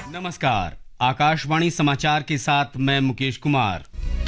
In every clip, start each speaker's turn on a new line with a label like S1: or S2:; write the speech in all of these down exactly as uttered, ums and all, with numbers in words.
S1: नमस्कार, आकाशवाणी समाचार के साथ मैं मुकेश कुमार।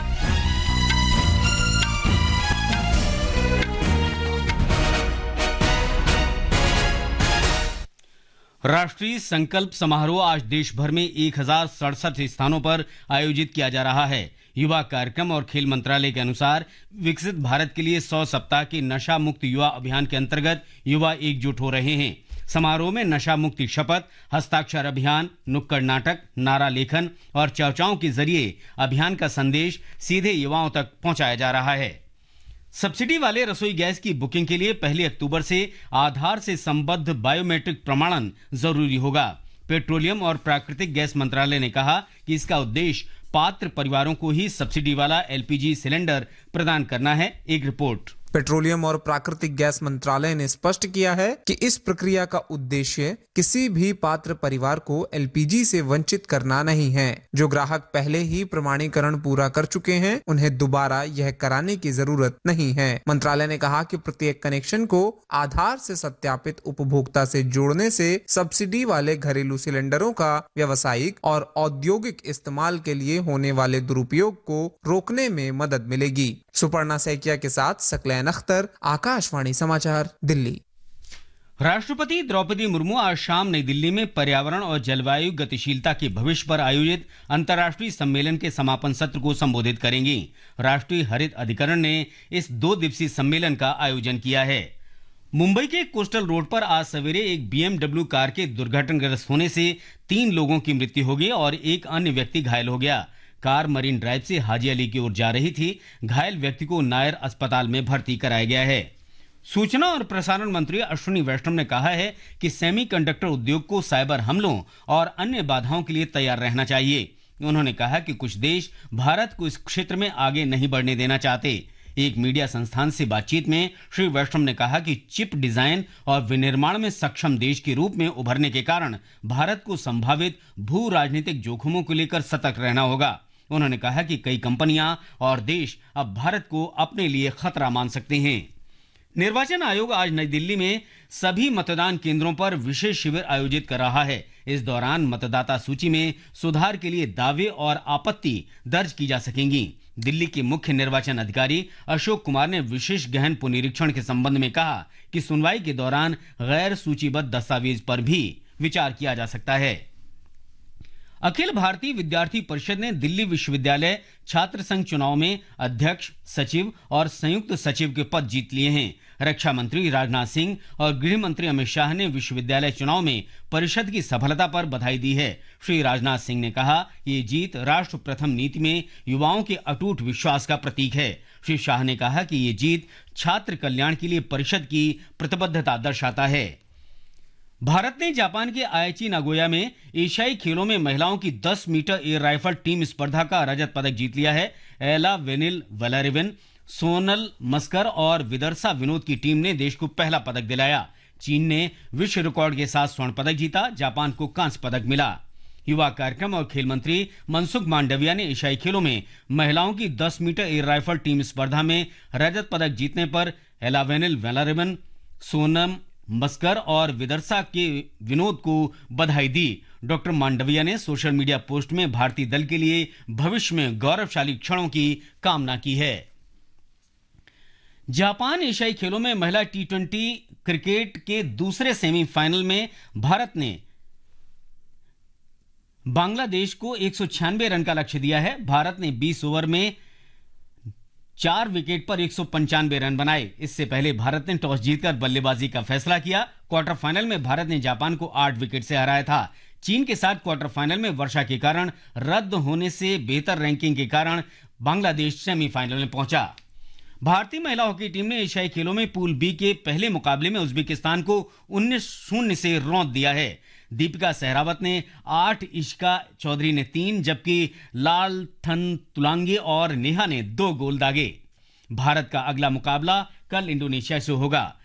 S1: राष्ट्रीय संकल्प समारोह आज देश भर में एक हजार सड़सठ स्थानों पर आयोजित किया जा रहा है। युवा कार्यक्रम और खेल मंत्रालय के अनुसार विकसित भारत के लिए सौ सप्ताह के नशा मुक्त युवा अभियान के अंतर्गत युवा एकजुट हो रहे हैं। समारोह में नशा मुक्ति शपथ, हस्ताक्षर अभियान, नुक्कड़ नाटक, नारा लेखन और चर्चाओं के जरिए अभियान का संदेश सीधे युवाओं तक पहुंचाया जा रहा है। सब्सिडी वाले रसोई गैस की बुकिंग के लिए पहली अक्टूबर से आधार से संबद्ध बायोमेट्रिक प्रमाणन जरूरी होगा। पेट्रोलियम और प्राकृतिक गैस मंत्रालय ने कहा कि इसका उद्देश्य पात्र परिवारों को ही सब्सिडी वाला एलपीजी सिलेंडर प्रदान करना है। एक रिपोर्ट।
S2: पेट्रोलियम और प्राकृतिक गैस मंत्रालय ने स्पष्ट किया है कि इस प्रक्रिया का उद्देश्य किसी भी पात्र परिवार को एलपीजी से वंचित करना नहीं है। जो ग्राहक पहले ही प्रमाणीकरण पूरा कर चुके हैं, उन्हें दोबारा यह कराने की जरूरत नहीं है। मंत्रालय ने कहा कि प्रत्येक कनेक्शन को आधार से सत्यापित उपभोक्ता से जोड़ने से सब्सिडी वाले घरेलू सिलेंडरों का व्यावसायिक और औद्योगिक इस्तेमाल के लिए होने वाले दुरुपयोग को रोकने में मदद मिलेगी। सुपर्णा सैकिया के साथ सकलैन अख्तर, आकाशवाणी समाचार, दिल्ली।
S1: राष्ट्रपति द्रौपदी मुर्मू आज शाम नई दिल्ली में पर्यावरण और जलवायु गतिशीलता के भविष्य पर आयोजित अंतर्राष्ट्रीय सम्मेलन के समापन सत्र को संबोधित करेंगी। राष्ट्रीय हरित अधिकरण ने इस दो दिवसीय सम्मेलन का आयोजन किया है। मुंबई के कोस्टल रोड पर आज सवेरे एक बीएमडब्ल्यू कार के दुर्घटनाग्रस्त होने से तीन लोगों की मृत्यु हो गई और एक अन्य व्यक्ति घायल हो गया। कार मरीन ड्राइव से हाजी अली की ओर जा रही थी। घायल व्यक्ति को नायर अस्पताल में भर्ती कराया गया है। सूचना और प्रसारण मंत्री अश्विनी वैष्णव ने कहा है कि सेमीकंडक्टर उद्योग को साइबर हमलों और अन्य बाधाओं के लिए तैयार रहना चाहिए। उन्होंने कहा कि कुछ देश भारत को इस क्षेत्र में आगे नहीं बढ़ने देना चाहते। एक मीडिया संस्थान से बातचीत में श्री वैष्णव ने कहा कि चिप डिजाइन और विनिर्माण में सक्षम देश के रूप में उभरने के कारण भारत को संभावित भू राजनीतिक जोखिमों को लेकर सतर्क रहना होगा। उन्होंने कहा कि कई कंपनियां और देश अब भारत को अपने लिए खतरा मान सकते हैं। निर्वाचन आयोग आज नई दिल्ली में सभी मतदान केंद्रों पर विशेष शिविर आयोजित कर रहा है। इस दौरान मतदाता सूची में सुधार के लिए दावे और आपत्ति दर्ज की जा सकेंगी। दिल्ली के मुख्य निर्वाचन अधिकारी अशोक कुमार ने विशेष गहन पुनरीक्षण के संबंध में कहा कि सुनवाई के दौरान गैर सूचीबद्ध दस्तावेज पर भी विचार किया जा सकता है। अखिल भारतीय विद्यार्थी परिषद ने दिल्ली विश्वविद्यालय छात्र संघ चुनाव में अध्यक्ष, सचिव और संयुक्त सचिव के पद जीत लिए हैं। रक्षा मंत्री राजनाथ सिंह और गृह मंत्री अमित शाह ने विश्वविद्यालय चुनाव में परिषद की सफलता पर बधाई दी है। श्री राजनाथ सिंह ने कहा कि ये जीत राष्ट्र प्रथम नीति में युवाओं के अटूट विश्वास का प्रतीक है। श्री शाह ने कहा कि ये जीत छात्र कल्याण के लिए परिषद की प्रतिबद्धता दर्शाता है। भारत ने जापान के आईची नागोया में एशियाई खेलों में महिलाओं की दस मीटर एयर राइफल टीम स्पर्धा का रजत पदक जीत लिया है। एला वेनिल वैलारिवन, सोनल मस्कर और विदर्सा विनोद की टीम ने देश को पहला पदक दिलाया। चीन ने विश्व रिकॉर्ड के साथ स्वर्ण पदक जीता। जापान को कांस्य पदक मिला। युवा कार्यक्रम और खेल मंत्री मनसुख मांडविया ने एशियाई खेलों में महिलाओं की दस मीटर एयर राइफल टीम स्पर्धा में रजत पदक जीतने पर एला वेनिल वैलारिवन, सोनम मस्कर और विदर्सा के विनोद को बधाई दी। डॉक्टर मांडविया ने सोशल मीडिया पोस्ट में भारतीय दल के लिए भविष्य में गौरवशाली क्षणों की कामना की है। जापान एशियाई खेलों में महिला टी ट्वेंटी क्रिकेट के दूसरे सेमीफाइनल में भारत ने बांग्लादेश को एक सौ छियानवे रन का लक्ष्य दिया है। भारत ने बीस ओवर में चार विकेट पर एक सौ पंचानवे रन बनाए। इससे पहले भारत ने टॉस जीतकर बल्लेबाजी का फैसला किया। क्वार्टर फाइनल में भारत ने जापान को आठ विकेट से हराया था। चीन के साथ क्वार्टर फाइनल में वर्षा के कारण रद्द होने से बेहतर रैंकिंग के कारण बांग्लादेश सेमीफाइनल में पहुंचा। भारतीय महिला हॉकी टीम ने एशियाई खेलों में पूल बी के पहले मुकाबले में उज्बेकिस्तान को उन्नीस शून्य से रौंद दिया है। दीपिका सहरावत ने आठ, इश्का चौधरी ने तीन, जबकि लालथन तुलांगे और नेहा ने दो गोल दागे। भारत का अगला मुकाबला कल इंडोनेशिया से होगा।